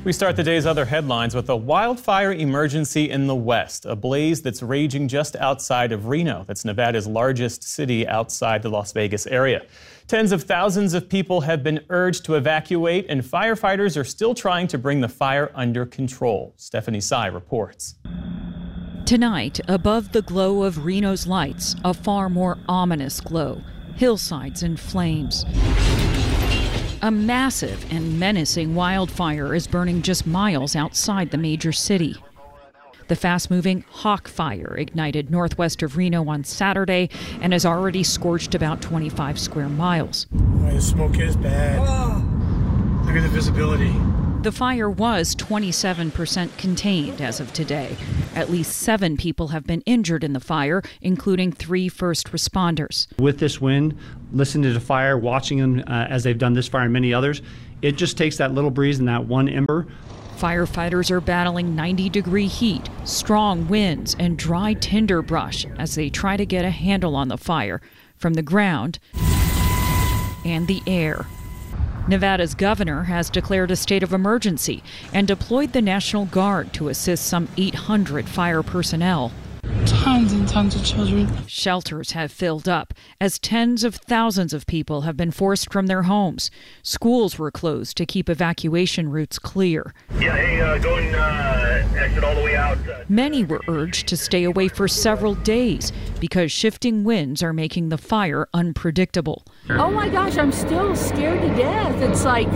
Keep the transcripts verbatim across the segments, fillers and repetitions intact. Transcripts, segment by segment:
We start the day's other headlines with a wildfire emergency in the west, a blaze that's raging just outside of Reno. That's Nevada's largest city outside the Las Vegas area. Tens of thousands of people have been urged to evacuate, and firefighters are still trying to bring the fire under control. Stephanie Sy reports. Tonight, above the glow of Reno's lights, a far more ominous glow. Hillsides in flames. A massive and menacing wildfire is burning just miles outside the major city. The fast-moving Hawk Fire ignited northwest of Reno on Saturday and has already scorched about twenty-five square miles. Oh, the smoke is bad. Oh. Look at the visibility. The fire was twenty-seven percent contained as of today. At least seven people have been injured in the fire, including three first responders. With this wind, listening to the fire, watching them uh, as they've done this fire and many others, it just takes that little breeze and that one ember. Firefighters are battling ninety degree heat, strong winds, and dry tinder brush as they try to get a handle on the fire from the ground and the air. Nevada's governor has declared a state of emergency and deployed the National Guard to assist some eight hundred fire personnel. Tons and tons of children. Shelters have filled up as tens of thousands of people have been forced from their homes. Schools were closed to keep evacuation routes clear. Yeah, hey, uh, going uh, exit all the way out. Uh, Many were urged to stay away for several days because shifting winds are making the fire unpredictable. Oh my gosh, I'm still scared to death. It's like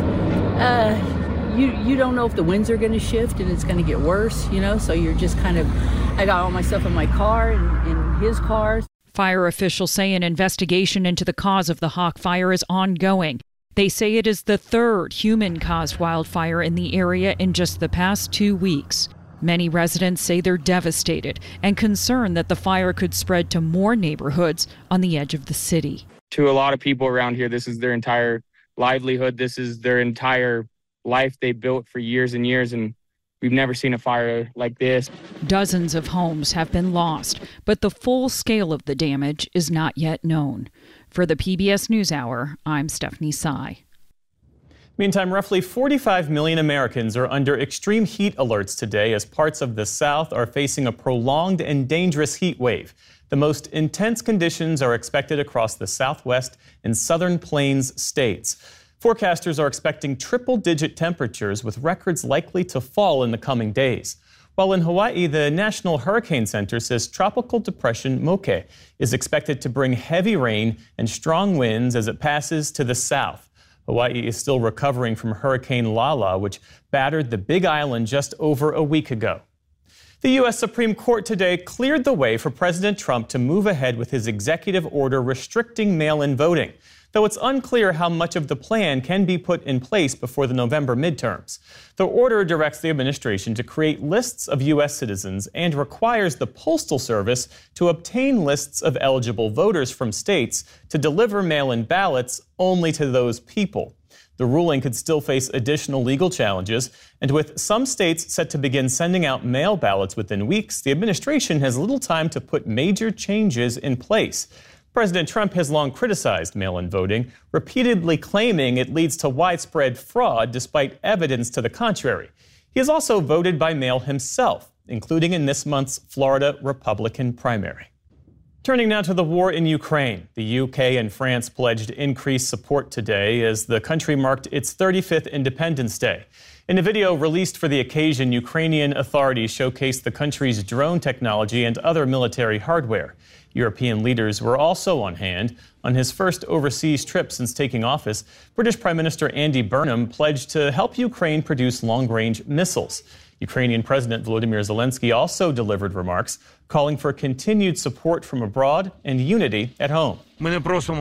uh, you you don't know if the winds are going to shift and it's going to get worse, you know, so you're just kind of, I got all my stuff in my car and in his car. Fire officials say an investigation into the cause of the Hawk Fire is ongoing. They say it is the third human-caused wildfire in the area in just the past two weeks. Many residents say they're devastated and concerned that the fire could spread to more neighborhoods on the edge of the city. To a lot of people around here, this is their entire livelihood. This is their entire life they built for years and years, and we've never seen a fire like this. Dozens of homes have been lost, but the full scale of the damage is not yet known. For the P B S NewsHour, I'm Stephanie Sy. Meantime, roughly forty-five million Americans are under extreme heat alerts today as parts of the South are facing a prolonged and dangerous heat wave. The most intense conditions are expected across the Southwest and Southern Plains states. Forecasters are expecting triple-digit temperatures with records likely to fall in the coming days. While in Hawaii, the National Hurricane Center says Tropical Depression Moke is expected to bring heavy rain and strong winds as it passes to the south. Hawaii is still recovering from Hurricane Lala, which battered the Big Island just over a week ago. The U S Supreme Court today cleared the way for President Trump to move ahead with his executive order restricting mail-in voting, though it's unclear how much of the plan can be put in place before the November midterms. The order directs the administration to create lists of U S citizens and requires the Postal Service to obtain lists of eligible voters from states to deliver mail-in ballots only to those people. The ruling could still face additional legal challenges, and with some states set to begin sending out mail ballots within weeks, the administration has little time to put major changes in place. President Trump has long criticized mail-in voting, repeatedly claiming it leads to widespread fraud despite evidence to the contrary. He has also voted by mail himself, including in this month's Florida Republican primary. Turning now to the war in Ukraine. The U K and France pledged increased support today as the country marked its thirty-fifth Independence Day. In a video released for the occasion, Ukrainian authorities showcased the country's drone technology and other military hardware. European leaders were also on hand. On his first overseas trip since taking office, British Prime Minister Andy Burnham pledged to help Ukraine produce long-range missiles. Ukrainian President Volodymyr Zelensky also delivered remarks calling for continued support from abroad and unity at home. We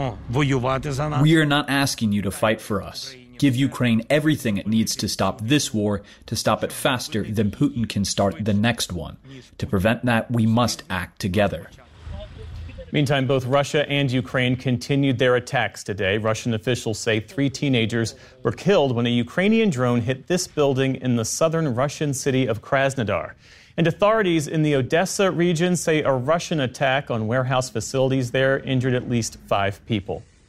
are not asking you to fight for us. Give Ukraine everything it needs to stop this war, to stop it faster than Putin can start the next one. To prevent that, we must act together. Meantime, both Russia and Ukraine continued their attacks today. Russian officials say three teenagers were killed when a Ukrainian drone hit this building in the southern Russian city of Krasnodar. And authorities in the Odessa region say a Russian attack on warehouse facilities there injured at least five people.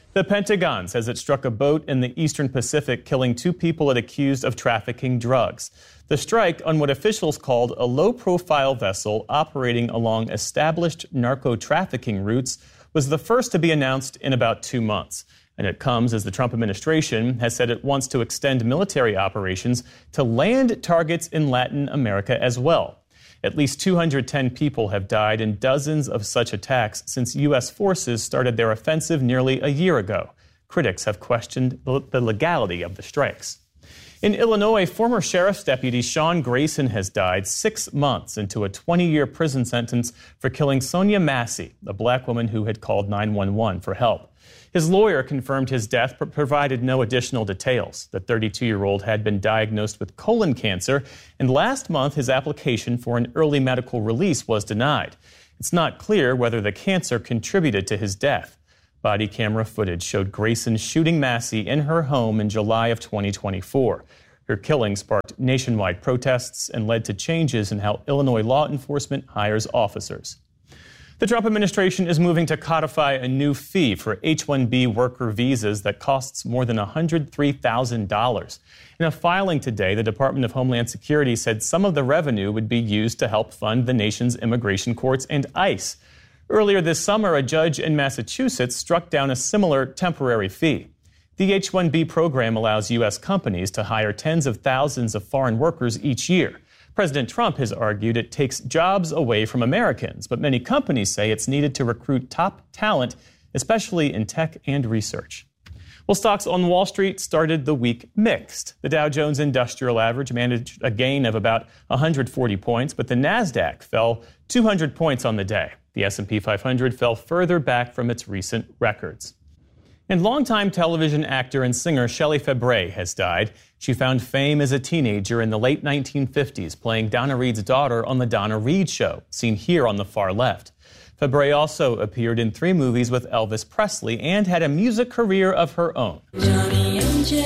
The Pentagon says it struck a boat in the Eastern Pacific, killing two people it accused of trafficking drugs. The strike on what officials called a low-profile vessel operating along established narco-trafficking routes was the first to be announced in about two months. And it comes as the Trump administration has said it wants to extend military operations to land targets in Latin America as well. At least two hundred ten people have died in dozens of such attacks since U S forces started their offensive nearly a year ago. Critics have questioned the legality of the strikes. In Illinois, former sheriff's deputy Sean Grayson has died six months into a twenty-year prison sentence for killing Sonia Massey, a black woman who had called nine one one for help. His lawyer confirmed his death but provided no additional details. The thirty-two-year-old had been diagnosed with colon cancer, and last month his application for an early medical release was denied. It's not clear whether the cancer contributed to his death. Body camera footage showed Grayson shooting Massey in her home in July of twenty twenty-four. Her killing sparked nationwide protests and led to changes in how Illinois law enforcement hires officers. The Trump administration is moving to codify a new fee for H one B worker visas that costs more than one hundred three thousand dollars. In a filing today, the Department of Homeland Security said some of the revenue would be used to help fund the nation's immigration courts and ICE. Earlier this summer, a judge in Massachusetts struck down a similar temporary fee. The H one B program allows U S companies to hire tens of thousands of foreign workers each year. President Trump has argued it takes jobs away from Americans, but many companies say it's needed to recruit top talent, especially in tech and research. Well, stocks on Wall Street started the week mixed. The Dow Jones Industrial Average managed a gain of about one hundred forty points, but the Nasdaq fell two hundred points on the day. The S and P five hundred fell further back from its recent records. And longtime television actor and singer Shelley Fabares has died. She found fame as a teenager in the late nineteen fifties, playing Donna Reed's daughter on The Donna Reed Show, seen here on the far left. Fabares also appeared in three movies with Elvis Presley and had a music career of her own. Johnny Angel,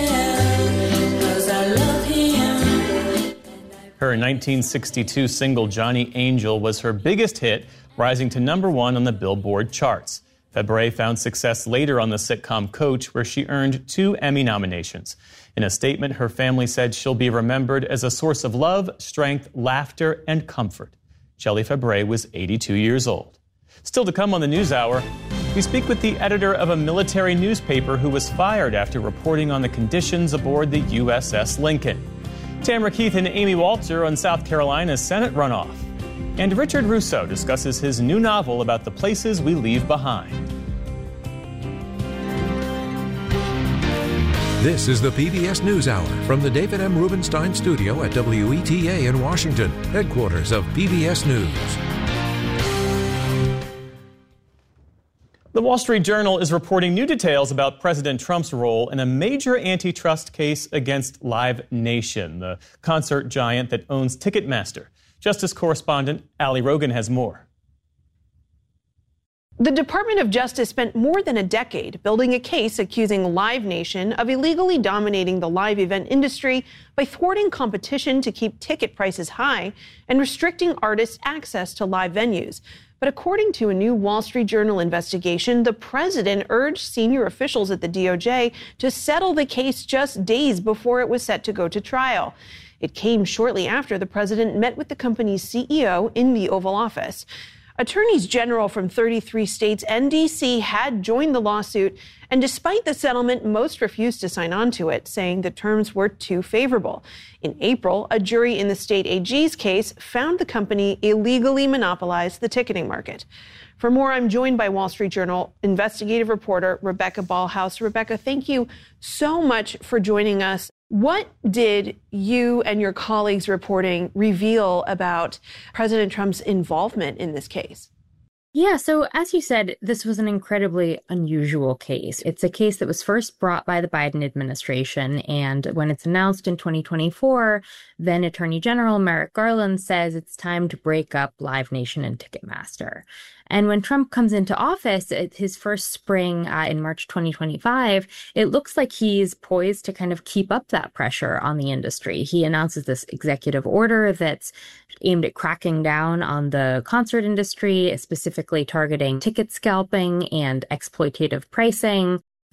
'cause I love him. Her nineteen sixty-two single Johnny Angel was her biggest hit, rising to number one on the Billboard charts. Fabares found success later on the sitcom Coach, where she earned two Emmy nominations. In a statement, her family said she'll be remembered as a source of love, strength, laughter, and comfort. Shelley Fabares was eighty-two years old. Still to come on the NewsHour, we speak with the editor of a military newspaper who was fired after reporting on the conditions aboard the U S S Lincoln. Tamara Keith and Amy Walter on South Carolina's Senate runoff. And Richard Russo discusses his new novel about the places we leave behind. This is the P B S NewsHour from the David M. Rubenstein Studio at W E T A in Washington, headquarters of P B S News. The Wall Street Journal is reporting new details about President Trump's role in a major antitrust case against Live Nation, the concert giant that owns Ticketmaster. Justice correspondent Ali Rogan has more. The Department of Justice spent more than a decade building a case accusing Live Nation of illegally dominating the live event industry by thwarting competition to keep ticket prices high and restricting artists' access to live venues. But according to a new Wall Street Journal investigation, the president urged senior officials at the D O J to settle the case just days before it was set to go to trial. It came shortly after the president met with the company's C E O in the Oval Office. Attorneys general from thirty-three states and D C had joined the lawsuit, and despite the settlement, most refused to sign on to it, saying the terms were too favorable. In April, a jury in the state A G's case found the company illegally monopolized the ticketing market. For more, I'm joined by Wall Street Journal investigative reporter Rebecca Ballhaus. Rebecca, thank you so much for joining us. What did you and your colleagues' reporting reveal about President Trump's involvement in this case? Yeah, so as you said, this was an incredibly unusual case. It's a case that was first brought by the Biden administration, and when it's announced in twenty twenty-four, then Attorney General Merrick Garland says it's time to break up Live Nation and Ticketmaster. And when Trump comes into office, at his first spring uh, in March twenty twenty-five, it looks like he's poised to kind of keep up that pressure on the industry. He announces this executive order that's aimed at cracking down on the concert industry, specifically targeting ticket scalping and exploitative pricing.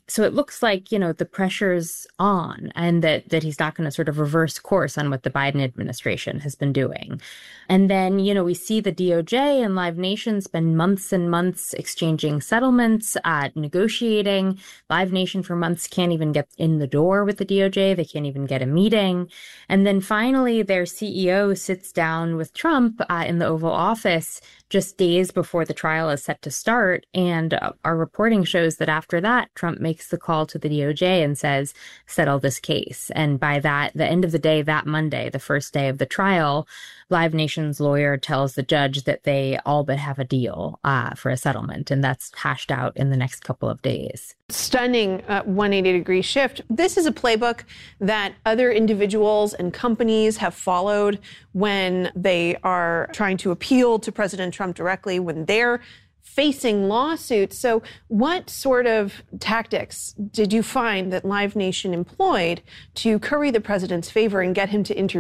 So it looks like, you know, the pressure's on and that, that he's not going to sort of reverse course on what the Biden administration has been doing. And then, you know, we see the D O J and Live Nation spend months and months exchanging settlements, uh, negotiating. Live Nation for months can't even get in the door with the D O J. They can't even get a meeting. And then finally, their C E O sits down with Trump uh, in the Oval Office just days before the trial is set to start. And uh, our reporting shows that after that, Trump makes the call to the D O J and says, settle this case. And by that, the end of the day, that Monday, the first day of the trial, Live Nation's lawyer tells the judge that they all but have a deal uh, for a settlement. And that's hashed out in the next couple of days. Stunning uh, one hundred eighty degree shift. This is a playbook that other individuals and companies have followed when they are trying to appeal to President Trump directly, when they're facing lawsuits. So what sort of tactics did you find that Live Nation employed to curry the president's favor and get him to intervene?